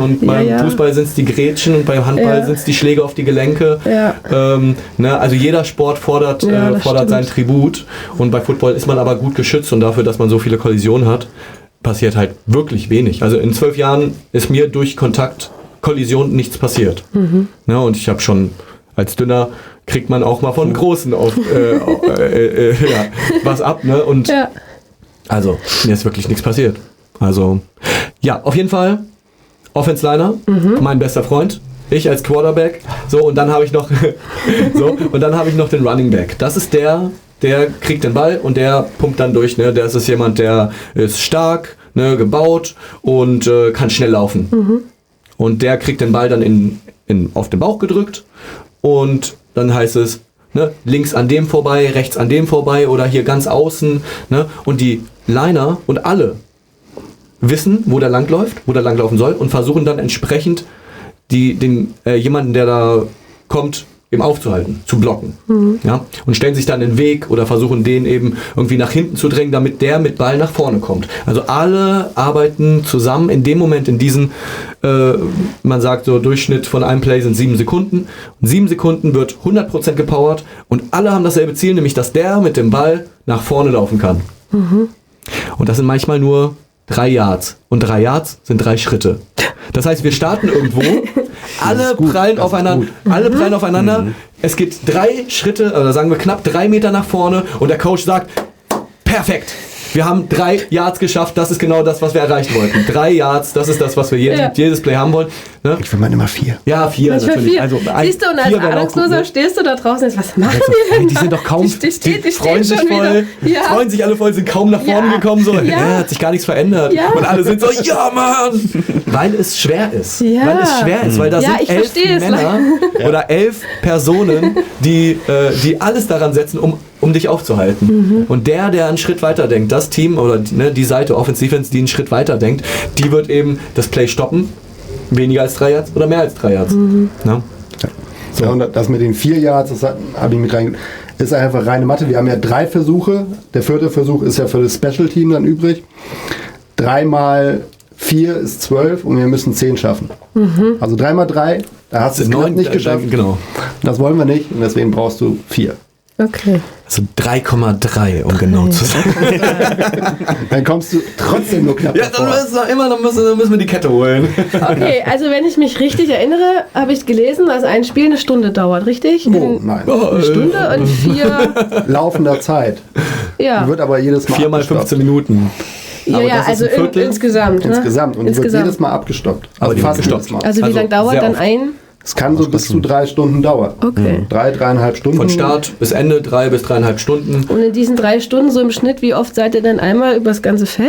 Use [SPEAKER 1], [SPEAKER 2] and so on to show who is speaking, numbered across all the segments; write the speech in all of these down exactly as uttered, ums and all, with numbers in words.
[SPEAKER 1] und beim
[SPEAKER 2] ja, ja.
[SPEAKER 1] Fußball sind es die Grätschen und beim Handball
[SPEAKER 2] Ja.
[SPEAKER 1] sind es die Schläge auf die Gelenke.
[SPEAKER 2] Ja.
[SPEAKER 1] Ähm, ne, also jeder Sport fordert,
[SPEAKER 2] Ja,
[SPEAKER 1] äh, fordert seinen Tribut und bei Football ist man aber gut geschützt und dafür, dass man so viele Kollisionen hat, passiert halt wirklich wenig. Also in zwölf Jahren ist mir durch Kontakt, Kollision nichts passiert. Mhm. Ne, und ich habe schon als Dünner kriegt man auch mal von Großen auf, äh, äh, äh, ja, was ab. Ne? Und
[SPEAKER 2] Ja.
[SPEAKER 1] also mir ist wirklich nichts passiert. Also ja, auf jeden Fall Offense Liner, mhm. mein bester Freund. Ich als Quarterback. So, und dann habe ich noch so, und dann habe ich noch den Running Back. Das ist der, der kriegt den Ball und der pumpt dann durch. Ne? Der ist jemand, der ist stark, ne, gebaut und äh, kann schnell laufen. Mhm. Und der kriegt den Ball dann in, in, auf den Bauch gedrückt und dann heißt es, ne, links an dem vorbei, rechts an dem vorbei oder hier ganz außen. Ne? Und die Liner und alle wissen, wo der langläuft, wo der langlaufen soll und versuchen dann entsprechend die, den, äh, jemanden, der da kommt, eben aufzuhalten, zu blocken. Mhm. Ja? Und stellen sich dann in den Weg oder versuchen den eben irgendwie nach hinten zu drängen, damit der mit Ball nach vorne kommt. Also alle arbeiten zusammen in dem Moment, in diesen, äh, man sagt so, Durchschnitt von einem Play sind sieben Sekunden. Und sieben Sekunden wird hundert Prozent gepowert und alle haben dasselbe Ziel, nämlich dass der mit dem Ball nach vorne laufen kann. Mhm. Und das sind manchmal nur drei Yards. Und drei Yards sind drei Schritte. Das heißt, wir starten irgendwo, alle prallen aufeinander, alle prallen aufeinander. Mhm. Es geht drei Schritte, oder sagen wir knapp drei Meter nach vorne und der Coach sagt, perfekt, wir haben drei Yards geschafft, das ist genau das, was wir erreichen wollten. Drei Yards, das ist das, was wir jeden, ja. jedes Play haben wollen. Ne?
[SPEAKER 3] Ich will mal immer vier.
[SPEAKER 1] Ja, vier
[SPEAKER 2] Manchmal
[SPEAKER 1] natürlich.
[SPEAKER 2] Vier.
[SPEAKER 1] Also
[SPEAKER 2] siehst du, und als Ahnungsloser stehst du da draußen und sagst, was machen
[SPEAKER 1] also,
[SPEAKER 2] die denn
[SPEAKER 1] Die sind doch kaum,
[SPEAKER 2] die, die, steht, die, die
[SPEAKER 1] freuen sich
[SPEAKER 2] schon
[SPEAKER 1] voll,
[SPEAKER 2] ja.
[SPEAKER 1] freuen sich alle voll, sind kaum nach vorne
[SPEAKER 2] ja.
[SPEAKER 1] gekommen, so,
[SPEAKER 2] ja.
[SPEAKER 1] ja, hat sich gar nichts verändert. Ja. Und alle sind so, ja Mann! Weil es schwer ist.
[SPEAKER 2] Ja.
[SPEAKER 1] Weil es schwer ist, weil da
[SPEAKER 2] ja,
[SPEAKER 1] sind elf Männer ja. oder elf Personen, die, äh, die alles daran setzen, um, um dich aufzuhalten. Mhm. Und der, der einen Schritt weiter denkt, das Team oder ne, die Seite Offense Defense, die einen Schritt weiter denkt, die wird eben das Play stoppen. Weniger als drei Yards oder mehr als drei Yards. Mhm. Ja?
[SPEAKER 3] So. Ja, und das mit den vier Yards, das habe ich mit rein, ist einfach reine Mathe. Wir haben ja drei Versuche. Der vierte Versuch ist ja für das Special Team dann übrig. Dreimal vier ist zwölf und wir müssen zehn schaffen. Mhm. Also dreimal drei, da hast du es neun nicht geschafft.
[SPEAKER 1] Äh, genau.
[SPEAKER 3] Das wollen wir nicht und deswegen brauchst du vier.
[SPEAKER 2] Okay.
[SPEAKER 1] Also drei Komma drei, um okay. genau zu sein.
[SPEAKER 3] Dann kommst du trotzdem nur knapp
[SPEAKER 1] Ja, dann müssen wir immer, dann müssen, dann müssen wir die Kette holen.
[SPEAKER 2] Okay, also wenn ich mich richtig erinnere, habe ich gelesen, dass ein Spiel eine Stunde dauert, richtig?
[SPEAKER 3] Oh, nein.
[SPEAKER 2] Eine Stunde und vier...
[SPEAKER 3] Laufender Zeit.
[SPEAKER 2] Ja.
[SPEAKER 3] Die wird aber jedes Mal
[SPEAKER 1] vier mal fünfzehn Minuten.
[SPEAKER 2] Ja, ja, also in, insgesamt. Ne?
[SPEAKER 3] Insgesamt. Und
[SPEAKER 2] insgesamt.
[SPEAKER 3] die wird jedes Mal abgestoppt.
[SPEAKER 1] Aber
[SPEAKER 3] also fast
[SPEAKER 1] jedes
[SPEAKER 3] Mal.
[SPEAKER 2] Also wie
[SPEAKER 1] also
[SPEAKER 2] lange dauert dann oft. ein...
[SPEAKER 3] Es kann so bis zu drei Stunden dauern.
[SPEAKER 2] Okay.
[SPEAKER 3] Drei, dreieinhalb Stunden.
[SPEAKER 1] Von Start bis Ende drei bis dreieinhalb Stunden.
[SPEAKER 2] Und in diesen drei Stunden so im Schnitt, wie oft seid ihr denn einmal übers ganze Feld?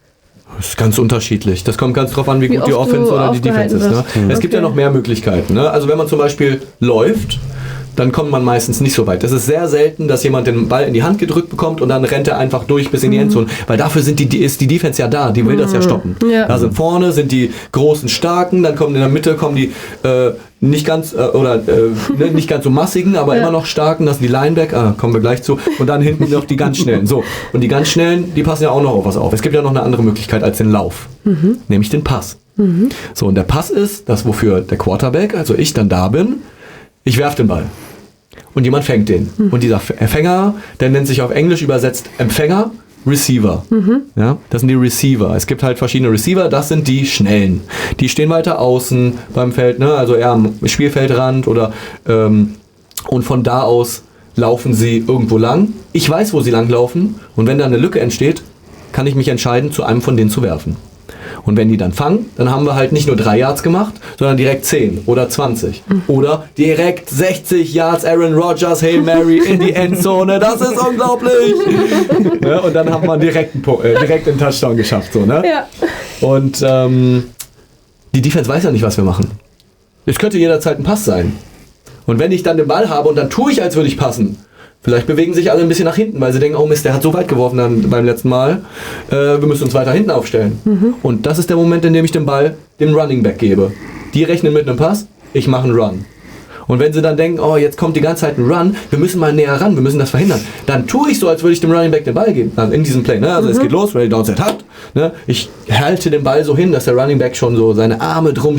[SPEAKER 1] Das ist ganz unterschiedlich. Das kommt ganz drauf an, wie, wie gut die
[SPEAKER 2] Offense
[SPEAKER 1] oder die Defense ist. Ne? Mhm. Es gibt
[SPEAKER 2] okay.
[SPEAKER 1] ja noch mehr Möglichkeiten. Ne? Also wenn man zum Beispiel läuft, dann kommt man meistens nicht so weit. Es ist sehr selten, dass jemand den Ball in die Hand gedrückt bekommt und dann rennt er einfach durch bis in die Endzone. Weil dafür sind die, die, ist die Defense ja da, die will das ja stoppen.
[SPEAKER 2] Ja.
[SPEAKER 1] Da sind vorne sind die großen Starken, dann kommen in der Mitte kommen die äh, nicht ganz äh, oder äh, ne, nicht ganz so massigen, aber ja. immer noch starken, das sind die Linebacker, ah, kommen wir gleich zu. Und dann hinten noch die ganz schnellen. So, und die ganz schnellen, die passen ja auch noch auf was auf. Es gibt ja noch eine andere Möglichkeit als den Lauf, mhm. nämlich den Pass. Mhm. So, und der Pass ist das, wofür der Quarterback, also ich dann da bin, ich werfe den Ball. Und jemand fängt den. Mhm. Und dieser Empfänger, der nennt sich auf Englisch übersetzt Empfänger, Receiver. Mhm. Ja, das sind die Receiver. Es gibt halt verschiedene Receiver, das sind die Schnellen. Die stehen weiter außen beim Feld, ne? Also eher am Spielfeldrand oder ähm, und von da aus laufen sie irgendwo lang. Ich weiß, wo sie lang laufen und wenn da eine Lücke entsteht, kann ich mich entscheiden, zu einem von denen zu werfen. Und wenn die dann fangen, dann haben wir halt nicht nur drei Yards gemacht, sondern direkt zehn oder zwanzig. Mhm. Oder direkt sechzig Yards Aaron Rodgers, Hail Mary in die Endzone. Das ist unglaublich. Ja, und dann haben wir direkt einen, äh, direkt einen Touchdown geschafft. So, ne?
[SPEAKER 2] Ja.
[SPEAKER 1] Und ähm, die Defense weiß ja nicht, was wir machen. Es könnte jederzeit ein Pass sein. Und wenn ich dann den Ball habe und dann tue ich, als würde ich passen, vielleicht bewegen sich alle ein bisschen nach hinten, weil sie denken, oh Mist, der hat so weit geworfen dann beim letzten Mal. Äh, wir müssen uns weiter hinten aufstellen. Mhm. Und das ist der Moment, in dem ich den Ball dem Running Back gebe. Die rechnen mit einem Pass, ich mache einen Run. Und wenn sie dann denken, oh, jetzt kommt die ganze Zeit ein Run, wir müssen mal näher ran, wir müssen das verhindern, dann tue ich so, als würde ich dem Running Back den Ball geben. Also in diesem Play, ne? Also mhm. es geht los, Ready, Down, Set, Hat. Ne? Ich halte den Ball so hin, dass der Running Back schon so seine Arme drum